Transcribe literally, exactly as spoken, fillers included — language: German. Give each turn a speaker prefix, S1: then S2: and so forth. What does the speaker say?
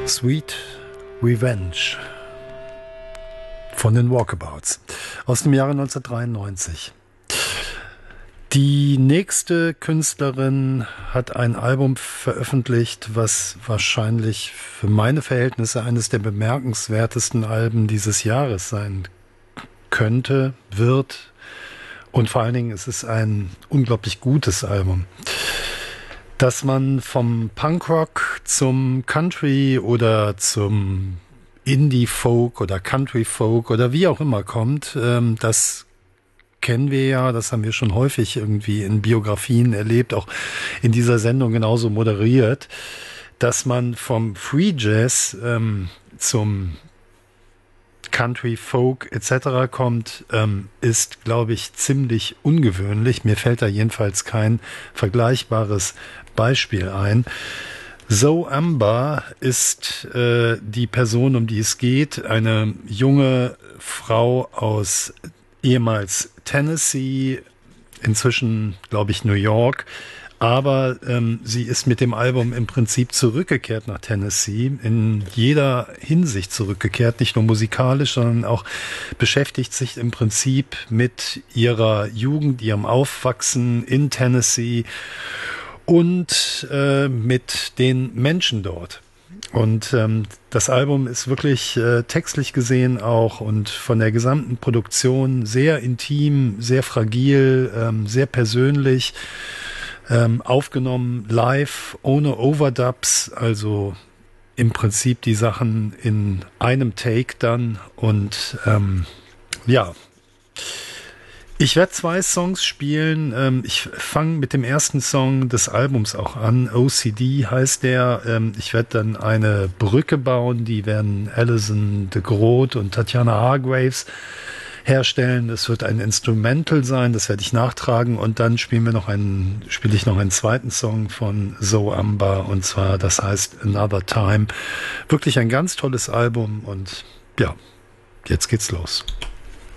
S1: Sweet Revenge von den Walkabouts aus dem Jahre neunzehnhundertdreiundneunzig. Die nächste Künstlerin hat ein Album veröffentlicht, was wahrscheinlich für meine Verhältnisse eines der bemerkenswertesten Alben dieses Jahres sein könnte, wird. Und vor allen Dingen, es ist ein unglaublich gutes Album. Dass man vom Punkrock zum Country oder zum Indie-Folk oder Country-Folk oder wie auch immer kommt, ähm, das kennen wir ja, das haben wir schon häufig irgendwie in Biografien erlebt, auch in dieser Sendung genauso moderiert, dass man vom Free Jazz ähm, zum Country, Folk et cetera kommt, ähm, ist, glaube ich, ziemlich ungewöhnlich. Mir fällt da jedenfalls kein vergleichbares Beispiel ein. Zoe Amber ist äh, die Person, um die es geht, eine junge Frau aus ehemals Tennessee, inzwischen, glaube ich, New York. Aber ähm, sie ist mit dem Album im Prinzip zurückgekehrt nach Tennessee, in jeder Hinsicht zurückgekehrt, nicht nur musikalisch, sondern auch beschäftigt sich im Prinzip mit ihrer Jugend, ihrem Aufwachsen in Tennessee und äh, mit den Menschen dort. Und ähm, das Album ist wirklich äh, textlich gesehen auch und von der gesamten Produktion sehr intim, sehr fragil, ähm, sehr persönlich. Ähm, aufgenommen live, ohne Overdubs, also im Prinzip die Sachen in einem Take dann und ähm, ja, ich werde zwei Songs spielen. Ähm, ich fange mit dem ersten Song des Albums auch an, O C D heißt der. Ähm, ich werde dann eine Brücke bauen, die werden Alison de Groot und Tatjana Hargreaves herstellen. Es wird ein Instrumental sein, das werde ich nachtragen und dann spielen wir noch einen, spiele ich noch einen zweiten Song von Zoe Amber und zwar, das heißt Another Time. Wirklich ein ganz tolles Album und ja, jetzt geht's los.